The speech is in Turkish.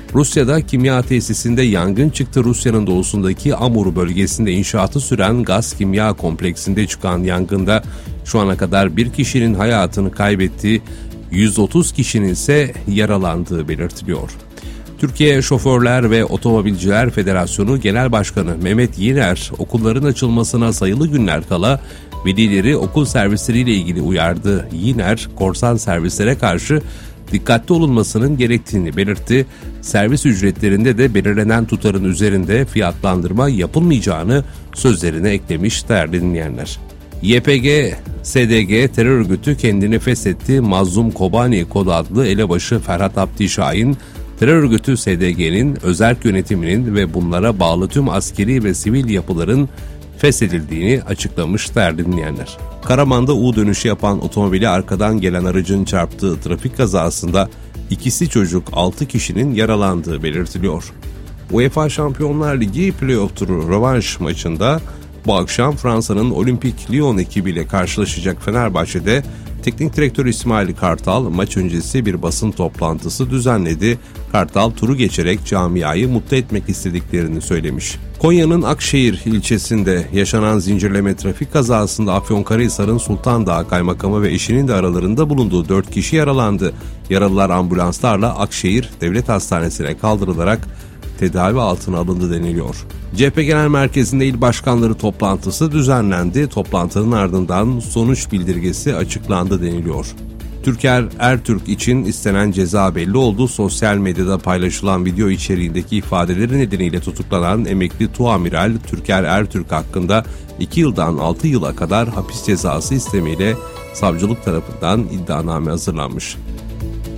Rusya'da kimya tesisinde yangın çıktı. Rusya'nın doğusundaki Amur bölgesinde inşaatı süren gaz kimya kompleksinde çıkan yangında şu ana kadar bir kişinin hayatını kaybettiği, 130 kişinin ise yaralandığı belirtiliyor. Türkiye Şoförler ve Otomobilciler Federasyonu Genel Başkanı Mehmet Yiner, okulların açılmasına sayılı günler kala velileri okul servisleriyle ilgili uyardı. Yiner, korsan servislere karşı dikkatli olunmasının gerektiğini belirtti. Servis ücretlerinde de belirlenen tutarın üzerinde fiyatlandırma yapılmayacağını sözlerine eklemiş değerli dinleyenler. YPG, SDG terör örgütü kendini feshetti. Mazlum Kobani kod adlı elebaşı Ferhat Abdi Şahin, terör örgütü SDG'nin özerk yönetiminin ve bunlara bağlı tüm askeri ve sivil yapıların feshedildiğini açıklamış değerli dinleyenler. Karaman'da U dönüşü yapan otomobili arkadan gelen aracın çarptığı trafik kazasında ikisi çocuk 6 kişinin yaralandığı belirtiliyor. UEFA Şampiyonlar Ligi playoff turu rövanş maçında bu akşam Fransa'nın Olimpik Lyon ekibiyle karşılaşacak Fenerbahçe'de teknik direktör İsmail Kartal maç öncesi bir basın toplantısı düzenledi. Kartal turu geçerek camiayı mutlu etmek istediklerini söylemiş. Konya'nın Akşehir ilçesinde yaşanan zincirleme trafik kazasında Afyonkarahisar'ın Sultan Dağı Kaymakamı ve eşinin de aralarında bulunduğu 4 kişi yaralandı. Yaralılar ambulanslarla Akşehir Devlet Hastanesi'ne kaldırılarak tedavi altına alındı deniliyor. CHP Genel Merkezi'nde il başkanları toplantısı düzenlendi. Toplantının ardından sonuç bildirgesi açıklandı deniliyor. Türker Ertürk için istenen ceza belli oldu. Sosyal medyada paylaşılan video içeriğindeki ifadeleri nedeniyle tutuklanan emekli tuamiral Türker Ertürk hakkında 2 yıldan 6 yıla kadar hapis cezası istemiyle savcılık tarafından iddianame hazırlanmış.